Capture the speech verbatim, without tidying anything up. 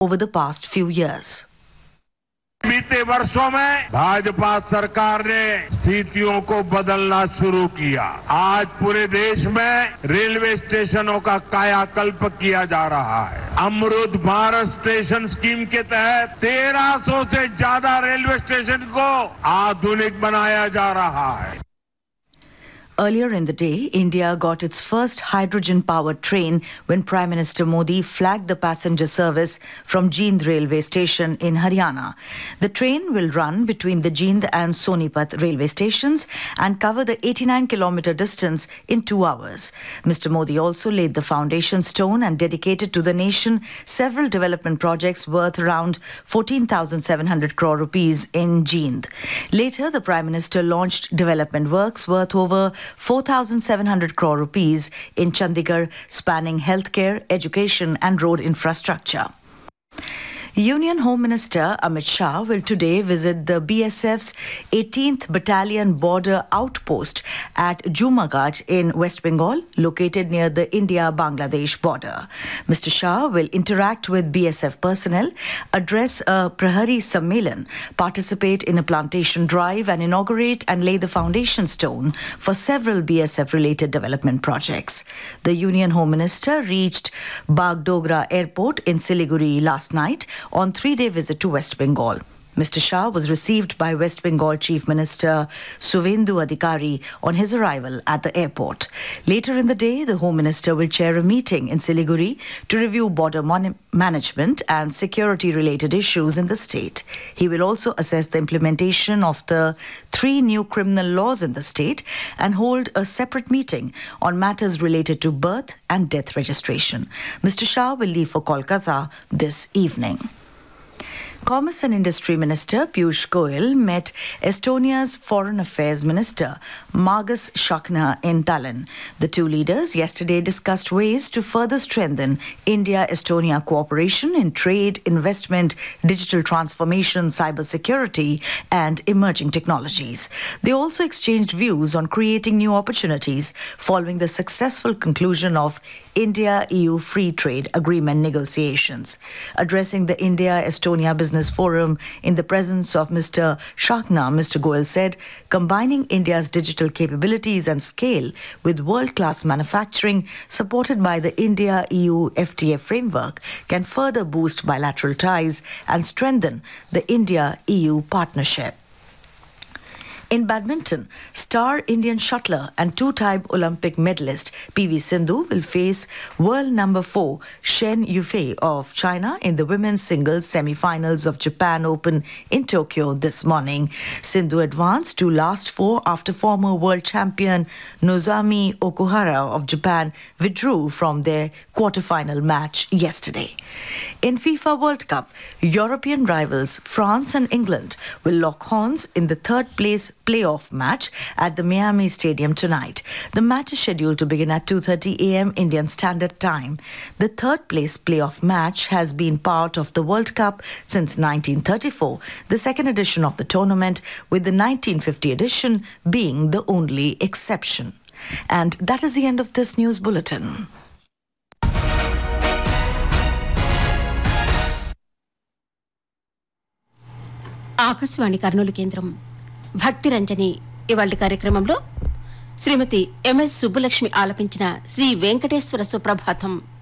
over the past few years. बीते वर्षों में भाजपा सरकार ने स्थितियों को बदलना शुरू किया। आज पूरे देश में रेलवे स्टेशनों का कायाकल्प किया जा रहा है। अमृत भारत स्टेशन स्कीम के तहत तेरह सौ से ज्यादा रेलवे स्टेशन को आधुनिक बनाया जा रहा है। Earlier in the day, India got its first hydrogen-powered train when Prime Minister Modi flagged the passenger service from Jind railway station in Haryana. The train will run between the Jind and Sonipat railway stations and cover the eighty-nine kilometre distance in two hours. Mister Modi also laid the foundation stone and dedicated to the nation several development projects worth around fourteen thousand seven hundred crore rupees in Jind. Later, the Prime Minister launched development works worth over four thousand seven hundred crore rupees in Chandigarh, spanning healthcare, education and road infrastructure. Union Home Minister Amit Shah will today visit the B S F's eighteenth Battalion Border Outpost at Jumagaj in West Bengal, located near the India-Bangladesh border. Mister Shah will interact with B S F personnel, address a Prahari Sammelan, participate in a plantation drive and inaugurate and lay the foundation stone for several B S F-related development projects. The Union Home Minister reached Bagdogra Airport in Siliguri last night on three-day visit to West Bengal. Mister Shah was received by West Bengal Chief Minister Suvendu Adhikari on his arrival at the airport. Later in the day, the Home Minister will chair a meeting in Siliguri to review border mon- management and security-related issues in the state. He will also assess the implementation of the three new criminal laws in the state and hold a separate meeting on matters related to birth and death registration. Mister Shah will leave for Kolkata this evening. Commerce and Industry Minister Piyush Goyal met Estonia's Foreign Affairs Minister Margus Šakna in Tallinn. The two leaders yesterday discussed ways to further strengthen India-Estonia cooperation in trade, investment, digital transformation, cybersecurity and emerging technologies. They also exchanged views on creating new opportunities following the successful conclusion of India-E U Free Trade Agreement negotiations. Addressing the India-Estonia Business Forum in the presence of Mister Šakna, Mister Goyal said, combining India's digital capabilities and scale with world-class manufacturing supported by the India-E U F T A framework can further boost bilateral ties and strengthen the India-E U partnership. In badminton, star Indian shuttler and two-time Olympic medalist P V Sindhu will face world number four Shen Yufei of China in the women's singles semi-finals of Japan Open in Tokyo this morning. Sindhu advanced to last four after former world champion Nozomi Okuhara of Japan withdrew from their quarter-final match yesterday. In FIFA World Cup, European rivals France and England will lock horns in the third-place playoff match at the Miami Stadium tonight. The match is scheduled to begin at two thirty a.m. Indian Standard Time. The third-place playoff match has been part of the World Cup since nineteen thirty-four, the second edition of the tournament, with the nineteen fifty edition being the only exception. And that is the end of this news bulletin. Akashvani Kurnool కేంద్రం భక్తి రంజని ఇవాళ కార్యక్రమంలో శ్రీమతి MS Subbulakshmi ఆలపించిన శ్రీ వెంకటేశ్వర సుప్రభాతం